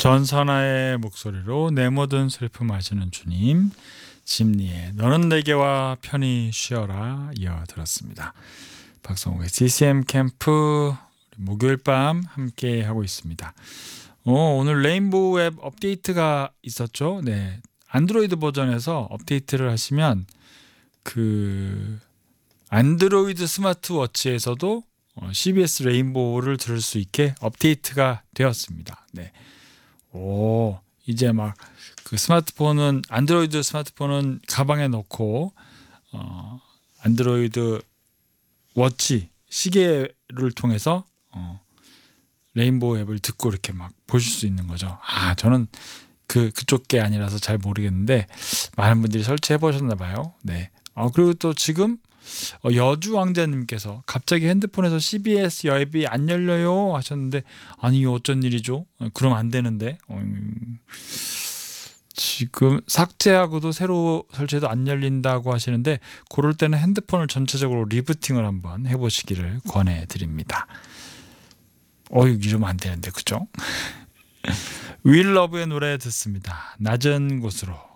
전선아의 목소리로 내 모든 슬픔 아시는 주님, 심리의 너는 내게와 편히 쉬어라 이어 들었습니다. 박성욱의 CCM 캠프 목요일 밤 함께 하고 있습니다. 오늘 레인보우 앱 업데이트가 있었죠. 네, 안드로이드 버전에서 업데이트를 하시면 그 안드로이드 스마트워치에서도 CBS 레인보우를 들을 수 있게 업데이트가 되었습니다. 네. 이제 막 그 스마트폰은 안드로이드 스마트폰은 가방에 넣고 안드로이드 워치 시계를 통해서 레인보우 앱을 듣고 이렇게 막 보실 수 있는 거죠. 저는 그쪽 게 아니라서 잘 모르겠는데 많은 분들이 설치해 보셨나 봐요. 네. 그리고 또 지금 여주 왕자님께서 갑자기 핸드폰에서 CBS 앱이 안 열려요 하셨는데, 아니 어쩐 일이죠? 그럼 안 되는데 지금 삭제하고도 새로 설치해도 안 열린다고 하시는데, 그럴 때는 핸드폰을 전체적으로 리부팅을 한번 해보시기를 권해드립니다. 이러면 안 되는데, 그죠? 윌러브의 노래 듣습니다. 낮은 곳으로.